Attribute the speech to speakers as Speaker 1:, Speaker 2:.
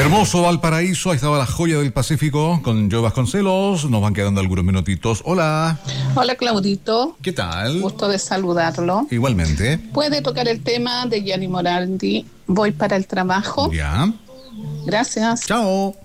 Speaker 1: Hermoso Valparaíso, ahí estaba la joya del Pacífico con Joe Vasconcelos. Nos van quedando algunos minutitos. Hola.
Speaker 2: Hola, Claudito.
Speaker 1: ¿Qué tal?
Speaker 2: Gusto de saludarlo.
Speaker 1: Igualmente.
Speaker 2: ¿Puede tocar el tema de Gianni Morandi? Voy para el trabajo.
Speaker 1: Ya.
Speaker 2: Gracias.
Speaker 1: Chao.